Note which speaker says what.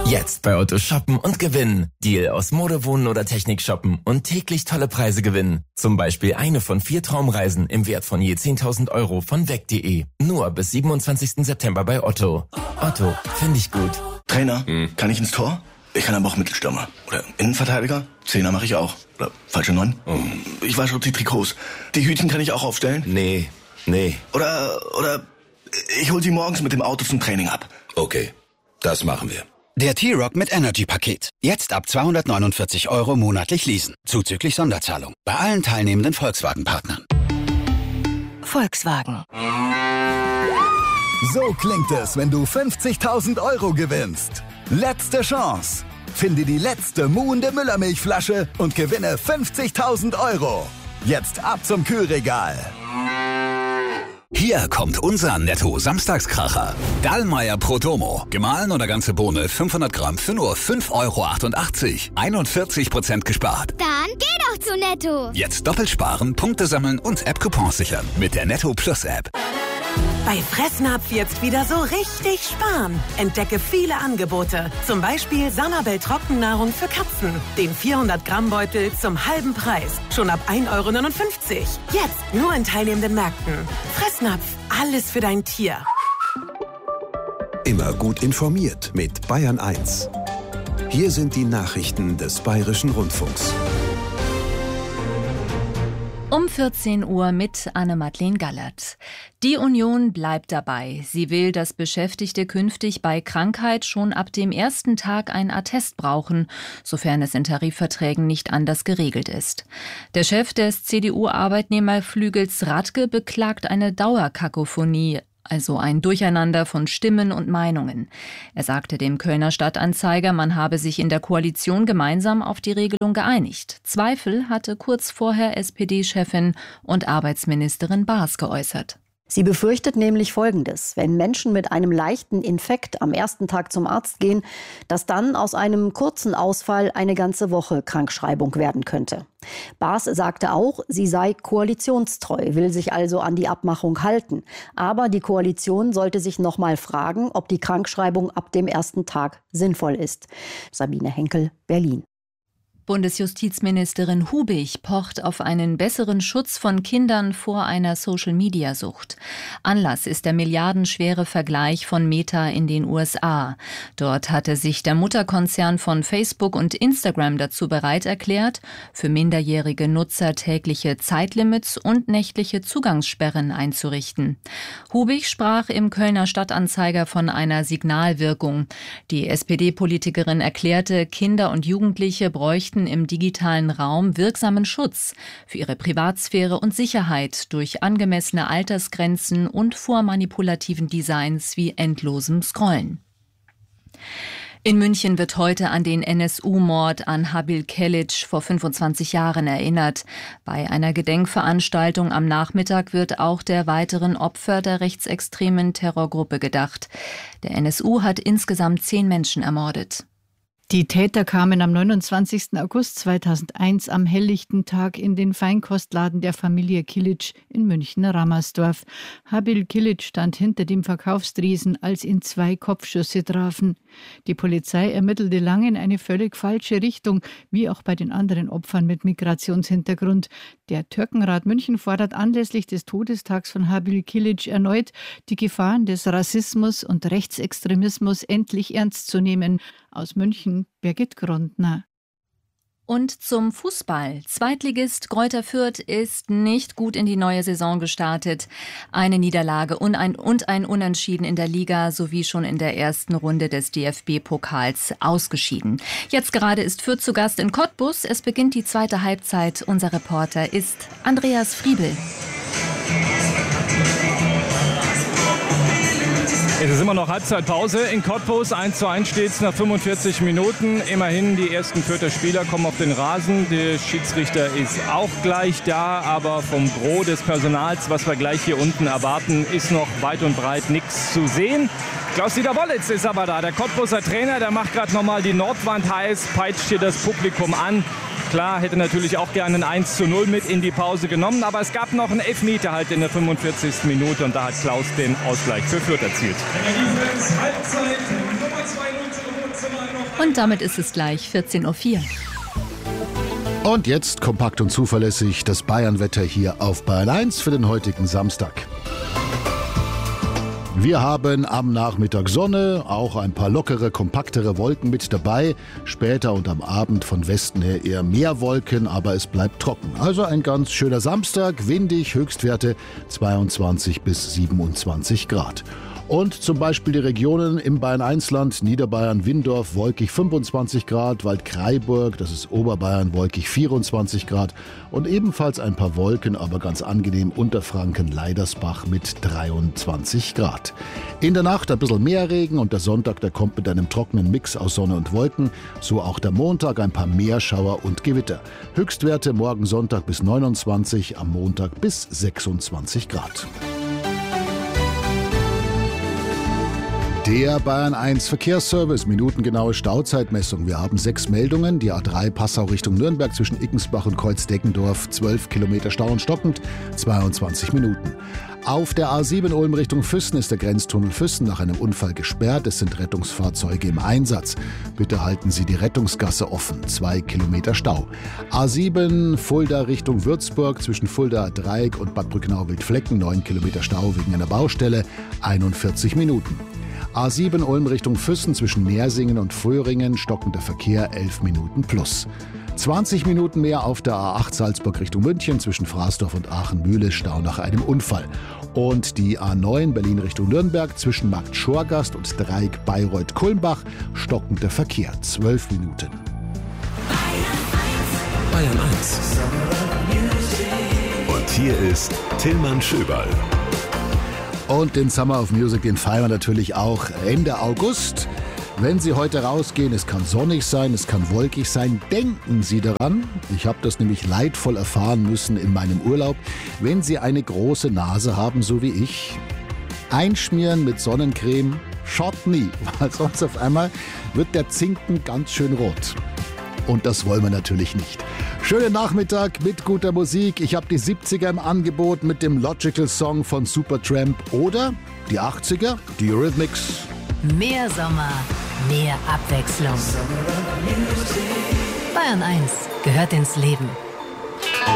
Speaker 1: Jetzt bei Otto shoppen und gewinnen. Deal aus Mode, Wohnen oder Technik shoppen und täglich tolle Preise gewinnen. Zum Beispiel eine von 4 Traumreisen im Wert von je 10.000 € von weg.de. Nur bis 27. September bei Otto. Otto, finde ich gut.
Speaker 2: Trainer, kann ich ins Tor? Ich kann aber auch Mittelstürmer. Oder Innenverteidiger? Zehner mache ich auch. Oder falsche 9? Ich wasche die Trikots. Die Hütchen kann ich auch aufstellen?
Speaker 3: Nee.
Speaker 2: Oder ich hol sie morgens mit dem Auto zum Training ab.
Speaker 3: Okay, das machen wir.
Speaker 4: Der T-Rock mit Energy-Paket. Jetzt ab 249 € monatlich leasen. Zuzüglich Sonderzahlung. Bei allen teilnehmenden Volkswagen-Partnern.
Speaker 5: Volkswagen.
Speaker 6: So klingt es, wenn du 50.000 € gewinnst. Letzte Chance. Finde die letzte muhende Müllermilchflasche und gewinne 50.000 €. Jetzt ab zum Kühlregal.
Speaker 4: Hier kommt unser Netto-Samstagskracher. Dallmayr Prodomo. Gemahlen oder ganze Bohne 500 Gramm für nur 5,88 €. 41% gespart.
Speaker 7: Dann geh doch zu Netto.
Speaker 4: Jetzt doppelt sparen, Punkte sammeln und App-Coupons sichern. Mit der Netto Plus App.
Speaker 5: Bei Fressnapf jetzt wieder so richtig sparen. Entdecke viele Angebote. Zum Beispiel Sanabel Trockennahrung für Katzen. Den 400-Gramm-Beutel zum halben Preis. Schon ab 1,59 €. Jetzt nur in teilnehmenden Märkten. Fressnapf, alles für dein Tier.
Speaker 8: Immer gut informiert mit Bayern 1. Hier sind die Nachrichten des Bayerischen Rundfunks.
Speaker 9: Um 14 Uhr mit Anne-Madeleine Gallert. Die Union bleibt dabei. Sie will, dass Beschäftigte künftig bei Krankheit schon ab dem ersten Tag ein Attest brauchen, sofern es in Tarifverträgen nicht anders geregelt ist. Der Chef des CDU-Arbeitnehmerflügels Radke beklagt eine Dauerkakophonie, also ein Durcheinander von Stimmen und Meinungen. Er sagte dem Kölner Stadtanzeiger, man habe sich in der Koalition gemeinsam auf die Regelung geeinigt. Zweifel hatte kurz vorher SPD-Chefin und Arbeitsministerin Baas geäußert.
Speaker 10: Sie befürchtet nämlich Folgendes: Wenn Menschen mit einem leichten Infekt am ersten Tag zum Arzt gehen, dass dann aus einem kurzen Ausfall eine ganze Woche Krankschreibung werden könnte. Baas sagte auch, sie sei koalitionstreu, will sich also an die Abmachung halten. Aber die Koalition sollte sich noch mal fragen, ob die Krankschreibung ab dem ersten Tag sinnvoll ist. Sabine Henkel, Berlin.
Speaker 9: Bundesjustizministerin Hubig pocht auf einen besseren Schutz von Kindern vor einer Social-Media-Sucht. Anlass ist der milliardenschwere Vergleich von Meta in den USA. Dort hatte sich der Mutterkonzern von Facebook und Instagram dazu bereit erklärt, für minderjährige Nutzer tägliche Zeitlimits und nächtliche Zugangssperren einzurichten. Hubig sprach im Kölner Stadtanzeiger von einer Signalwirkung. Die SPD-Politikerin erklärte, Kinder und Jugendliche bräuchten im digitalen Raum wirksamen Schutz für ihre Privatsphäre und Sicherheit durch angemessene Altersgrenzen und vor manipulativen Designs wie endlosem Scrollen. In München wird heute an den NSU-Mord an Habil Kilic vor 25 Jahren erinnert. Bei einer Gedenkveranstaltung am Nachmittag wird auch der weiteren Opfer der rechtsextremen Terrorgruppe gedacht. Der NSU hat insgesamt 10 Menschen ermordet.
Speaker 11: Die Täter kamen am 29. August 2001 am helllichten Tag in den Feinkostladen der Familie Kilic in München-Rammersdorf. Habil Kilic stand hinter dem Verkaufstresen, als ihn 2 Kopfschüsse trafen. Die Polizei ermittelte lange in eine völlig falsche Richtung, wie auch bei den anderen Opfern mit Migrationshintergrund. Der Türkenrat München fordert anlässlich des Todestags von Habil Kilic erneut, die Gefahren des Rassismus und Rechtsextremismus endlich ernst zu nehmen. Aus München, Birgit Grundner.
Speaker 9: Und zum Fußball. Zweitligist Greuther Fürth ist nicht gut in die neue Saison gestartet. Eine Niederlage und ein Unentschieden in der Liga sowie schon in der ersten Runde des DFB-Pokals ausgeschieden. Jetzt gerade ist Fürth zu Gast in Cottbus. Es beginnt die zweite Halbzeit. Unser Reporter ist Andreas Friebel.
Speaker 12: Es ist immer noch Halbzeitpause in Cottbus. 1:1 steht es nach 45 Minuten. Immerhin die ersten Fürther Spieler kommen auf den Rasen. Der Schiedsrichter ist auch gleich da. Aber vom Gros des Personals, was wir gleich hier unten erwarten, ist noch weit und breit nichts zu sehen. Klaus-Dieter Wollitz ist aber da. Der Cottbuser Trainer, der macht gerade nochmal die Nordwand heiß, peitscht hier das Publikum an. Klar, hätte natürlich auch gerne ein 1:0 mit in die Pause genommen, aber es gab noch einen Elfmeter halt in der 45. Minute und da hat Klaus den Ausgleich für Fürth erzielt. Halbzeit, Nummer 2 unsere Wohnzimmer
Speaker 9: Und damit ist es gleich 14:04 Uhr.
Speaker 13: Und jetzt kompakt und zuverlässig das Bayern-Wetter hier auf Bayern 1 für den heutigen Samstag. Wir haben am Nachmittag Sonne, auch ein paar lockere, kompaktere Wolken mit dabei. Später und am Abend von Westen her eher mehr Wolken, aber es bleibt trocken. Also ein ganz schöner Samstag, windig, Höchstwerte 22 bis 27 Grad. Und zum Beispiel die Regionen im Bayern-1-Land, Niederbayern, Windorf, wolkig 25 Grad, Waldkraiburg, das ist Oberbayern, wolkig 24 Grad und ebenfalls ein paar Wolken, aber ganz angenehm Unterfranken, Leidersbach mit 23 Grad. In der Nacht ein bisschen mehr Regen und der Sonntag, der kommt mit einem trockenen Mix aus Sonne und Wolken, so auch der Montag ein paar Meerschauer und Gewitter. Höchstwerte morgen Sonntag bis 29, am Montag bis 26 Grad. Der Bayern 1 Verkehrsservice, minutengenaue Stauzeitmessung. Wir haben 6 Meldungen. Die A3 Passau Richtung Nürnberg zwischen Ickensbach und Kreuzdeckendorf, 12 Kilometer Stau und stockend, 22 Minuten. Auf der A7 Ulm Richtung Füssen ist der Grenztunnel Füssen nach einem Unfall gesperrt. Es sind Rettungsfahrzeuge im Einsatz. Bitte halten Sie die Rettungsgasse offen. 2 Kilometer Stau. A7 Fulda Richtung Würzburg zwischen Fulda Dreieck und Bad Brücknau-Wildflecken. 9 Kilometer Stau wegen einer Baustelle. 41 Minuten. A7 Ulm Richtung Füssen zwischen Nersingen und Föhringen, stockender Verkehr 11 Minuten plus. 20 Minuten mehr auf der A8 Salzburg Richtung München zwischen Fraßdorf und Aachen-Mühle, Stau nach einem Unfall. Und die A9 Berlin Richtung Nürnberg zwischen Markt Schorgast und Dreieck Bayreuth-Kulmbach, stockender Verkehr 12 Minuten.
Speaker 8: Bayern 1. Und hier ist Tillmann Schöberl.
Speaker 13: Und den Summer of Music, den feiern wir natürlich auch Ende August. Wenn Sie heute rausgehen, es kann sonnig sein, es kann wolkig sein, denken Sie daran, ich habe das nämlich leidvoll erfahren müssen in meinem Urlaub, wenn Sie eine große Nase haben, so wie ich, einschmieren mit Sonnencreme, schaut nie, weil sonst auf einmal wird der Zinken ganz schön rot. Und das wollen wir natürlich nicht. Schönen Nachmittag mit guter Musik. Ich habe die 70er im Angebot mit dem Logical Song von Supertramp oder die 80er, die Eurythmics.
Speaker 14: Mehr Sommer, mehr Abwechslung. Bayern 1 gehört ins Leben.